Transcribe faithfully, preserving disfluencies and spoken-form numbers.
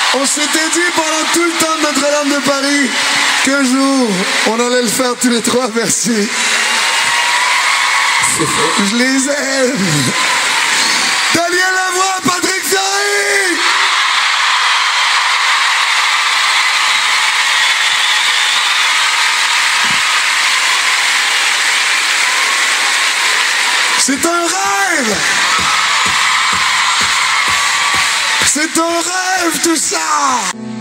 On s'était dit pendant tout le temps de Notre-Dame de Paris qu'un jour, on allait le faire tous les trois, merci. C'est fait. Je les aime. Daniel Lavoie, Patrick Fiori. C'est un rêve. C'est un rêve tout ça.